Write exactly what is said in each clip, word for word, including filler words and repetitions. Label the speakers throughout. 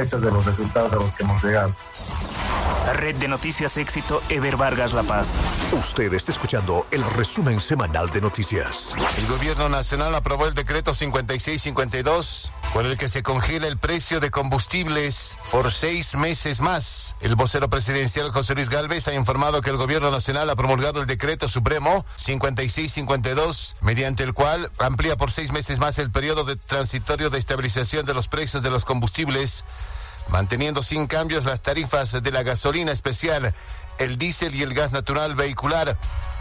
Speaker 1: satisfechos de los resultados a los que hemos llegado.
Speaker 2: La red de noticias Éxito, Eber Vargas, La Paz.
Speaker 3: Usted está escuchando el resumen semanal de noticias.
Speaker 4: El gobierno nacional aprobó el decreto cincuenta y seis cincuenta y dos, con el que se congela el precio de combustibles por seis meses más. El vocero presidencial José Luis Gálvez ha informado que el gobierno nacional ha promulgado el decreto supremo cincuenta y seis cincuenta y dos, mediante el cual amplía por seis meses más el periodo de transitorio de estabilización de los precios de los combustibles, manteniendo sin cambios las tarifas de la gasolina especial, el diésel y el gas natural vehicular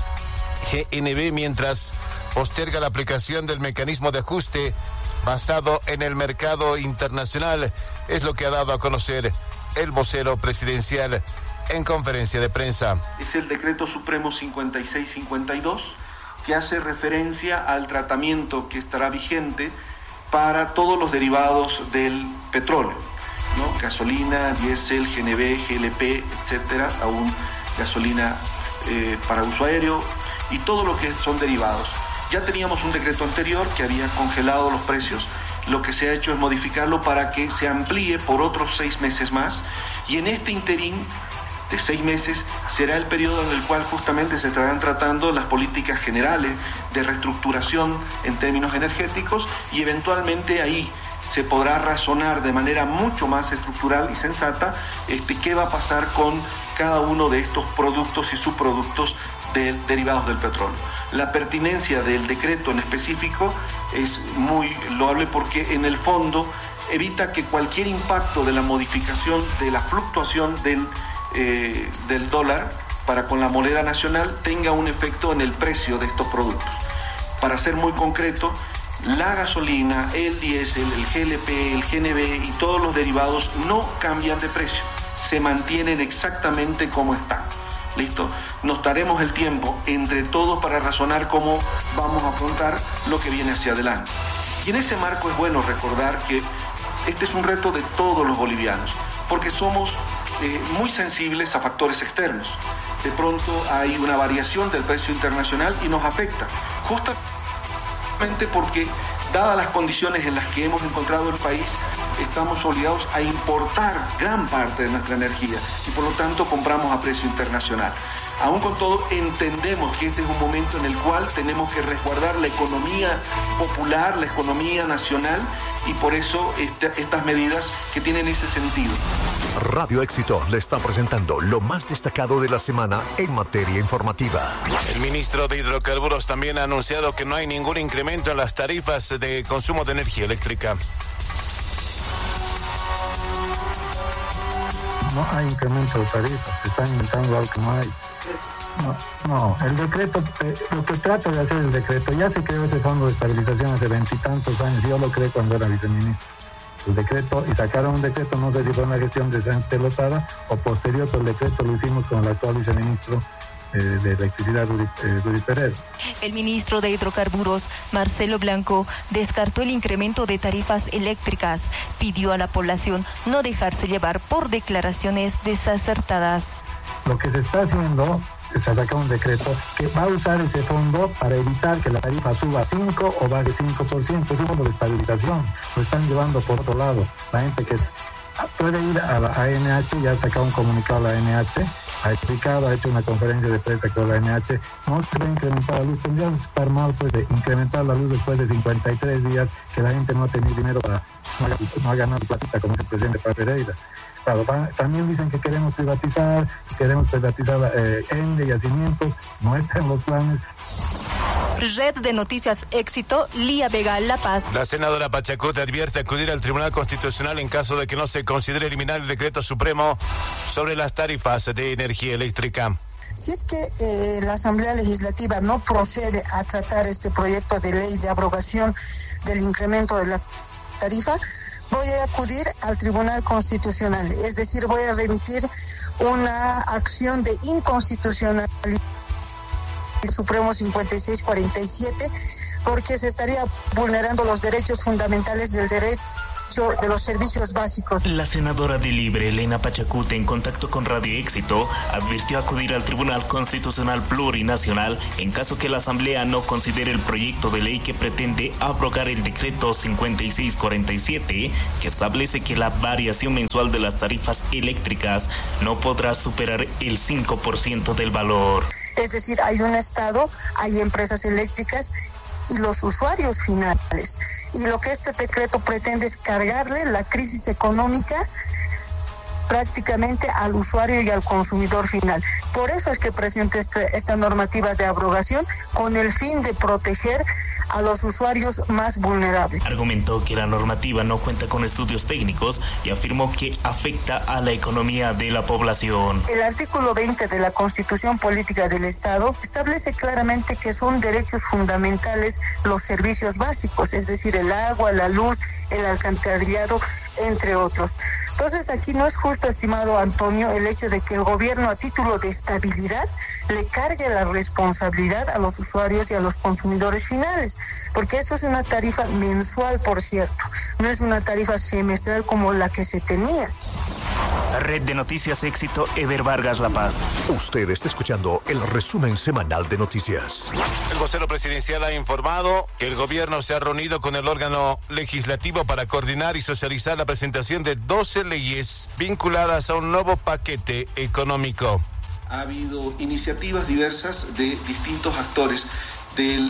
Speaker 4: G N V, mientras posterga la aplicación del mecanismo de ajuste basado en el mercado internacional. Es lo que ha dado a conocer el vocero presidencial en conferencia de prensa.
Speaker 5: Es el decreto supremo cincuenta y seis cincuenta y dos, que hace referencia al tratamiento que estará vigente para todos los derivados del petróleo, ¿no? Gasolina, diésel, G N V, G L P, etcétera, aún gasolina eh, para uso aéreo y todo lo que son derivados. Ya teníamos un decreto anterior que había congelado los precios. Lo que se ha hecho es modificarlo para que se amplíe por otros seis meses más, y en este interín de seis meses será el periodo en el cual justamente se estarán tratando las políticas generales de reestructuración en términos energéticos, y eventualmente ahí se podrá razonar de manera mucho más estructural y sensata este, qué va a pasar con cada uno de estos productos y subproductos de, derivados del petróleo. La pertinencia del decreto en específico es muy loable porque en el fondo evita que cualquier impacto de la modificación de la fluctuación del, eh, del dólar para con la moneda nacional tenga un efecto en el precio de estos productos. Para ser muy concreto, la gasolina, el diésel, el G L P, el G N V y todos los derivados no cambian de precio, se mantienen exactamente como están. ¿Listo? Nos daremos el tiempo entre todos para razonar cómo vamos a afrontar lo que viene hacia adelante. Y en ese marco es bueno recordar que este es un reto de todos los bolivianos, porque somos eh, muy sensibles a factores externos. De pronto hay una variación del precio internacional y nos afecta, justamente porque, dadas las condiciones en las que hemos encontrado el país, estamos obligados a importar gran parte de nuestra energía y por lo tanto compramos a precio internacional. Aún con todo, entendemos que este es un momento en el cual tenemos que resguardar la economía popular, la economía nacional, y por eso este, estas medidas que tienen ese sentido.
Speaker 3: Radio Éxito le está presentando lo más destacado de la semana en materia informativa.
Speaker 4: El ministro de Hidrocarburos también ha anunciado que no hay ningún incremento en las tarifas de consumo de energía eléctrica.
Speaker 1: No hay incremento de tarifas, se está inventando algo que no hay. No, no, el decreto, eh, lo que trata de hacer el decreto, ya se creó ese fondo de estabilización hace veintitantos años, yo lo creé cuando era viceministro. El decreto, y sacaron un decreto, no sé si fue una gestión de Sánchez de Lozada o posterior, pero el decreto lo hicimos con el actual viceministro eh, de Electricidad, Rudy, eh, Rudy Pérez.
Speaker 6: El ministro de Hidrocarburos, Marcelo Blanco, descartó el incremento de tarifas eléctricas. Pidió a la población no dejarse llevar por declaraciones desacertadas.
Speaker 1: Lo que se está haciendo, se ha sacado un decreto que va a usar ese fondo para evitar que la tarifa suba cinco o baje cinco por ciento. Es un fondo de estabilización. Lo están llevando por otro lado. La gente que puede ir a la A N H, ya ha sacado un comunicado a la A N H, ha explicado, ha hecho una conferencia de prensa con la A N H, no se va a incrementar la luz. Tendríamos que estar mal pues de incrementar la luz después de cincuenta y tres días que la gente no ha tenido dinero para, no ha, no ha ganado platita como es el presidente Pereira. Claro, va, también dicen que queremos privatizar, que queremos privatizar eh, Ende y Yacimientos, no está en los planes.
Speaker 6: Red de Noticias Éxito, Lía Vega, La Paz.
Speaker 4: La senadora Pachacuti advierte acudir al Tribunal Constitucional en caso de que no se considere eliminar el decreto supremo sobre las tarifas de energía eléctrica.
Speaker 7: Si es que eh, la Asamblea Legislativa no procede a tratar este proyecto de ley de abrogación del incremento de la tarifa, voy a acudir al Tribunal Constitucional, es decir, voy a remitir una acción de inconstitucionalidad del Supremo cincuenta y seis cuarenta y siete, porque se estaría vulnerando los derechos fundamentales del derecho de los servicios básicos.
Speaker 2: La senadora de Libre, Elena Pachacute, en contacto con Radio Éxito, advirtió acudir al Tribunal Constitucional Plurinacional en caso que la Asamblea no considere el proyecto de ley que pretende abrogar el decreto cincuenta y seis cuarenta y siete, que establece que la variación mensual de las tarifas eléctricas no podrá superar el cinco por ciento del valor.
Speaker 7: Es decir, hay un Estado, hay empresas eléctricas y los usuarios finales. Y lo que este decreto pretende es cargarle la crisis económica prácticamente al usuario y al consumidor final. Por eso es que presenta esta, esta normativa de abrogación con el fin de proteger a los usuarios más vulnerables.
Speaker 2: Argumentó que la normativa no cuenta con estudios técnicos y afirmó que afecta a la economía de la población.
Speaker 7: El artículo veinte de la Constitución Política del Estado establece claramente que son derechos fundamentales los servicios básicos, es decir, el agua, la luz, el alcantarillado, entre otros. Entonces aquí no es justo, estimado Antonio, el hecho de que el gobierno, a título de estabilidad, le cargue la responsabilidad a los usuarios y a los consumidores finales, porque esto es una tarifa mensual, por cierto, no es una tarifa semestral como la que se tenía.
Speaker 2: Red de Noticias Éxito, Eder Vargas, La Paz.
Speaker 3: Usted está escuchando el resumen semanal de noticias.
Speaker 4: El vocero presidencial ha informado que el gobierno se ha reunido con el órgano legislativo para coordinar y socializar la presentación de doce leyes vinculadas a un nuevo paquete económico.
Speaker 5: Ha habido iniciativas diversas de distintos actores de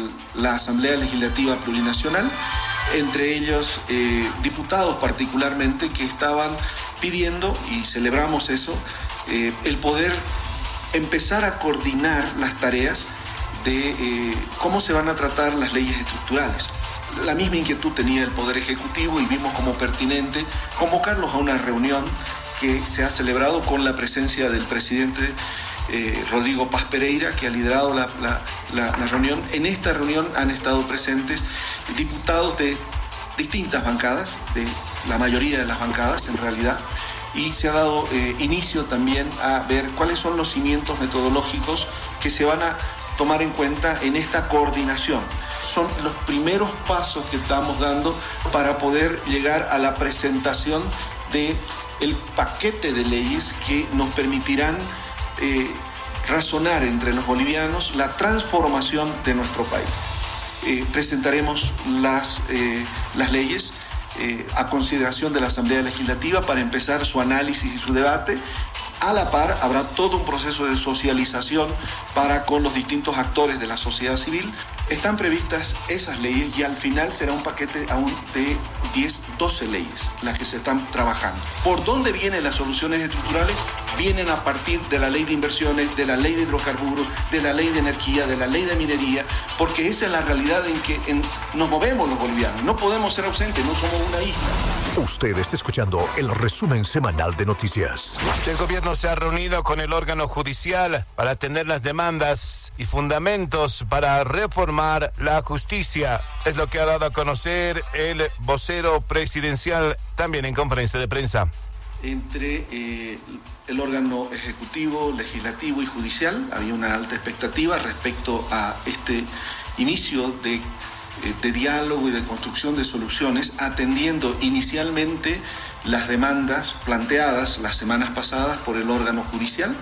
Speaker 5: la Asamblea Legislativa Plurinacional, entre ellos eh, diputados particularmente que estaban pidiendo, y celebramos eso, eh, el poder empezar a coordinar las tareas de eh, cómo se van a tratar las leyes estructurales. La misma inquietud tenía el Poder Ejecutivo y vimos como pertinente convocarlos a una reunión que se ha celebrado con la presencia del presidente eh, Rodrigo Paz Pereira, que ha liderado la, la, la, la reunión. En esta reunión han estado presentes diputados de distintas bancadas, de la mayoría de las bancadas en realidad, y se ha dado eh, inicio también a ver cuáles son los cimientos metodológicos que se van a tomar en cuenta en esta coordinación. Son los primeros pasos que estamos dando para poder llegar a la presentación de el paquete de leyes que nos permitirán eh, razonar entre los bolivianos la transformación de nuestro país. Eh, presentaremos las, eh, las leyes eh, a consideración de la Asamblea Legislativa para empezar su análisis y su debate. A la par habrá todo un proceso de socialización para con los distintos actores de la sociedad civil. Están previstas esas leyes y al final será un paquete aún de diez, doce leyes las que se están trabajando. ¿Por dónde vienen las soluciones estructurales? Vienen a partir de la ley de inversiones, de la ley de hidrocarburos, de la ley de energía, de la ley de minería, porque esa es la realidad en que en, nos movemos los bolivianos. No podemos ser ausentes, no somos una isla.
Speaker 3: Usted está escuchando el resumen semanal de noticias.
Speaker 4: El gobierno se ha reunido con el órgano judicial para atender las demandas y fundamentos para reformar la justicia. Es lo que ha dado a conocer el vocero presidencial también en conferencia de prensa. Entre eh, el órgano ejecutivo, legislativo y judicial había una alta expectativa respecto a este inicio de de diálogo y de construcción de soluciones, atendiendo inicialmente las demandas planteadas las semanas pasadas por el órgano judicial.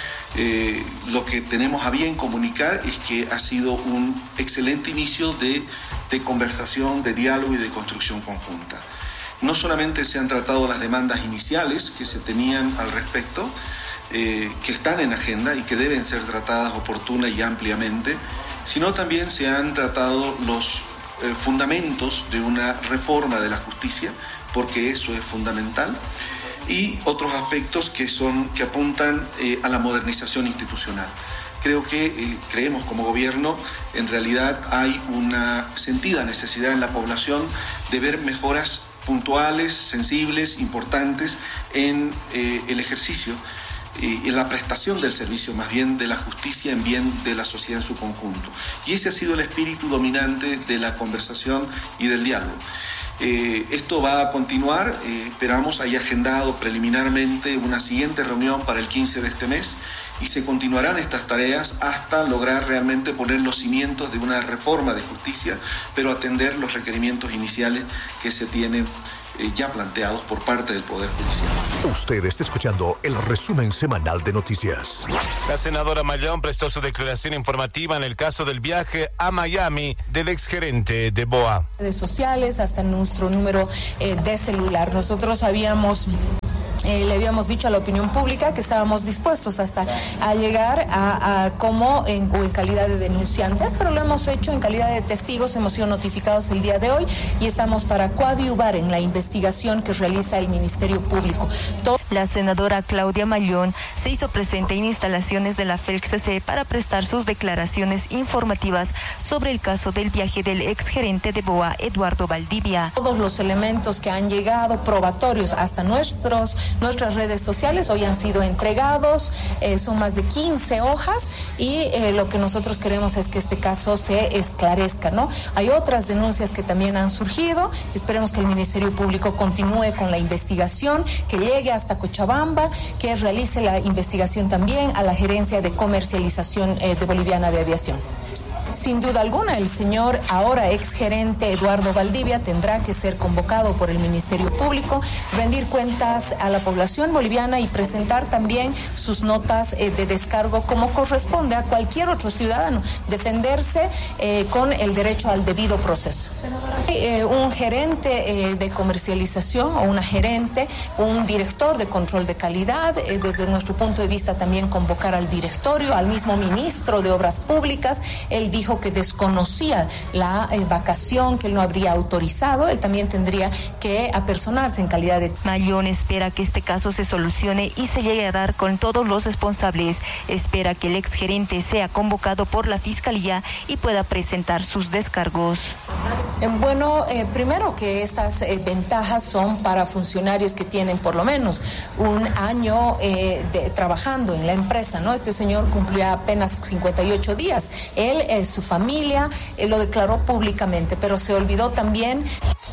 Speaker 4: Eh, lo que tenemos a bien comunicar es que ha sido un excelente inicio de, de conversación, de diálogo y de construcción conjunta. No solamente se han tratado las demandas iniciales que se tenían al respecto, eh, que están en agenda y que deben ser tratadas oportuna y ampliamente, sino también se han tratado los eh, fundamentos de una reforma de la justicia, porque eso es fundamental, y otros aspectos que son que apuntan eh, a la modernización institucional. Creo que eh, creemos como gobierno, en realidad hay una sentida necesidad en la población de ver mejoras puntuales, sensibles, importantes en eh, el ejercicio y en la prestación del servicio, más bien de la justicia en bien de la sociedad en su conjunto. Y ese ha sido el espíritu dominante de la conversación y del diálogo. Eh, esto va a continuar, eh, esperamos, hay agendado preliminarmente una siguiente reunión para el quince de este mes y se continuarán estas tareas hasta lograr realmente poner los cimientos de una reforma de justicia, pero atender los requerimientos iniciales que se tienen
Speaker 5: eh, ya planteados por parte del Poder Judicial.
Speaker 3: Usted está escuchando el resumen semanal de noticias.
Speaker 4: La senadora Mallón prestó su declaración informativa en el caso del viaje a Miami del exgerente de B O A.
Speaker 8: Redes sociales, hasta nuestro número eh, de celular. Nosotros habíamos... Eh, le habíamos dicho a la opinión pública que estábamos dispuestos hasta a llegar a, a como en, en calidad de denunciantes, pero lo hemos hecho en calidad de testigos, hemos sido notificados el día de hoy y estamos para coadyuvar en la investigación que realiza el Ministerio Público. Todo...
Speaker 6: La senadora Claudia Mallón se hizo presente en instalaciones de la F E L C C para prestar sus declaraciones informativas sobre el caso del viaje del exgerente de B O A, Eduardo Valdivia.
Speaker 8: Todos los elementos que han llegado probatorios hasta nuestros Nuestras redes sociales hoy han sido entregados, eh, son más de quince hojas y eh, lo que nosotros queremos es que este caso se esclarezca, ¿no? Hay otras denuncias que también han surgido, esperemos que el Ministerio Público continúe con la investigación, que llegue hasta Cochabamba, que realice la investigación también a la Gerencia de Comercialización eh, de Boliviana de Aviación. Sin duda alguna, el señor ahora exgerente Eduardo Valdivia tendrá que ser convocado por el Ministerio Público, rendir cuentas a la población boliviana y presentar también sus notas eh, de descargo como corresponde a cualquier otro ciudadano, defenderse eh, con el derecho al debido proceso. Eh, un gerente eh, de comercialización o una gerente, un director de control de calidad, eh, desde nuestro punto de vista también convocar al directorio, al mismo ministro de Obras Públicas, el dijo que desconocía la eh, vacación, que él no habría autorizado, él también tendría que apersonarse en calidad de...
Speaker 6: Mallón espera que este caso se solucione y se llegue a dar con todos los responsables. Espera que el exgerente sea convocado por la Fiscalía y pueda presentar sus descargos.
Speaker 8: Eh, bueno, eh, primero que estas eh, ventajas son para funcionarios que tienen por lo menos un año eh, de, trabajando en la empresa, ¿no? Este señor cumplía apenas cincuenta y ocho días. Él es su familia, eh, lo declaró públicamente, pero se olvidó también.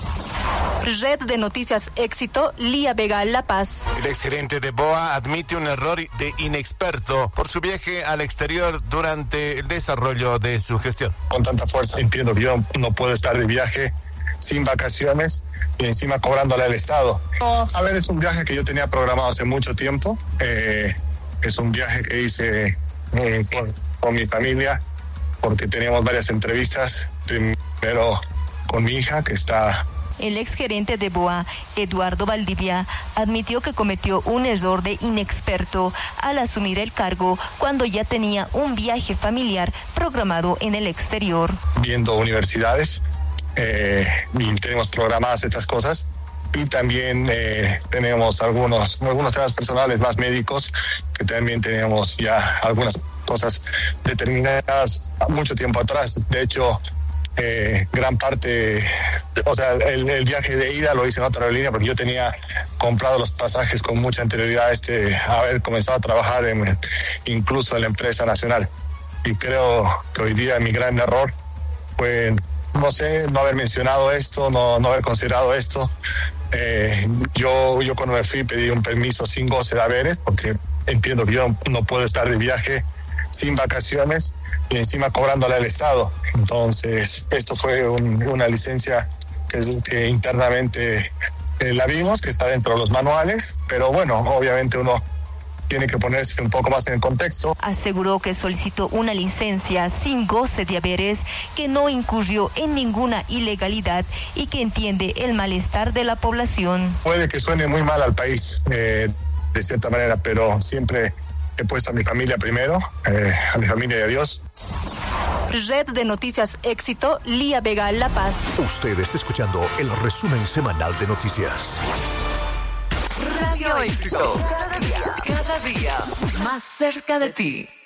Speaker 6: Red de Noticias Éxito, Lía Vega, La Paz.
Speaker 4: El exgerente de B O A admite un error de inexperto por su viaje al exterior durante el desarrollo de su gestión.
Speaker 9: Con tanta fuerza, entiendo que yo no puedo estar de viaje sin vacaciones y encima cobrándole al Estado. A ver, es un viaje que yo tenía programado hace mucho tiempo. Eh, es un viaje que hice eh, con, con mi familia, porque teníamos varias entrevistas, primero con mi hija, que está...
Speaker 6: El exgerente de B O A, Eduardo Valdivia, admitió que cometió un error de inexperto al asumir el cargo cuando ya tenía un viaje familiar programado en el exterior.
Speaker 9: Viendo universidades, eh, y tenemos programadas estas cosas, y también eh, tenemos algunos, algunos temas personales más médicos, que también teníamos ya algunas cosas determinadas mucho tiempo atrás. De hecho, eh, gran parte, o sea, el, el viaje de ida lo hice en otra aerolínea porque yo tenía comprado los pasajes con mucha anterioridad a este, a haber comenzado a trabajar en, incluso en la empresa nacional. Y creo que hoy día mi gran error fue, no sé, no haber mencionado esto, no, no haber considerado esto. Eh, yo, yo cuando me fui pedí un permiso sin goce de haberes porque entiendo que yo no puedo estar de viaje sin vacaciones y encima cobrándole al Estado. Entonces, esto fue un, una licencia que, que internamente eh, la vimos, que está dentro de los manuales, pero bueno, obviamente uno tiene que ponerse un poco más en el contexto.
Speaker 6: Aseguró que solicitó una licencia sin goce de haberes, que no incurrió en ninguna ilegalidad y que entiende el malestar de la población.
Speaker 9: Puede que suene muy mal al país, eh, de cierta manera, pero siempre he puesto a mi familia primero, eh, a mi familia y a Dios.
Speaker 6: Red de Noticias Éxito, Lía Vega, La Paz.
Speaker 3: Usted está escuchando el resumen semanal de noticias.
Speaker 10: Radio Éxito. Cada día, cada día más cerca de ti.